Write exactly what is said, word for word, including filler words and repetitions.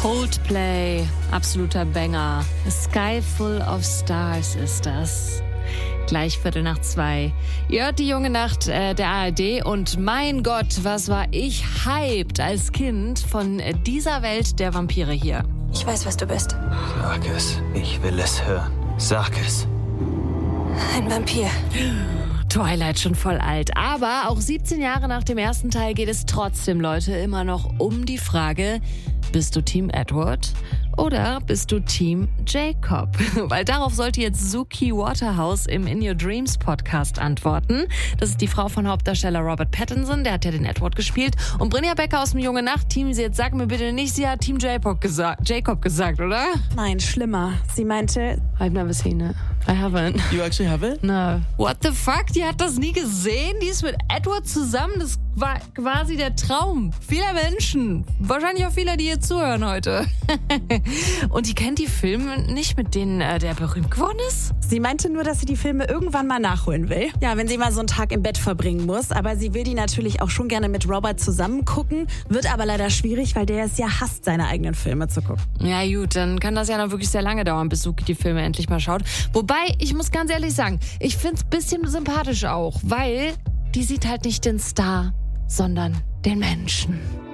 Coldplay, absoluter Banger. A Sky Full of Stars ist das. Gleich Viertel nach zwei. Ihr hört die junge Nacht äh, der A R D und mein Gott, was war ich hyped als Kind von dieser Welt der Vampire hier. Ich weiß, was du bist. Sag es. Ich will es hören. Sag es. Ein Vampir. Twilight schon voll alt. Aber auch siebzehn Jahre nach dem ersten Teil geht es trotzdem, Leute, immer noch um die Frage, bist du Team Edward oder bist du Team Jacob? Weil darauf sollte jetzt Suki Waterhouse im In Your Dreams Podcast antworten. Das ist die Frau von Hauptdarsteller Robert Pattinson, der hat ja den Edward gespielt. Und Brynja Becker aus dem Junge Nacht Team, sie jetzt sag mir bitte nicht, sie hat Team Jacob gesagt, Jacob gesagt, oder? Nein, schlimmer. Sie meinte, I've never seen it. I haven't. You actually have it? No. What the fuck? Die hat das nie gesehen? Die ist mit Edward zusammen? Das war quasi der Traum vieler Menschen. Wahrscheinlich auch vieler, die hier zuhören heute. Und die kennt die Filme nicht, mit denen äh, der berühmt geworden ist? sie meinte nur, dass sie die Filme irgendwann mal nachholen will. Ja, wenn sie mal so einen Tag im Bett verbringen muss. Aber sie will die natürlich auch schon gerne mit Robert zusammen gucken. Wird aber leider schwierig, weil der es ja hasst, seine eigenen Filme zu gucken. Ja gut, dann kann das ja noch wirklich sehr lange dauern, bis Suki die Filme endlich mal schaut. Wobei, ich muss ganz ehrlich sagen, ich find's ein bisschen sympathisch auch, weil die sieht halt nicht den Star, sondern den Menschen.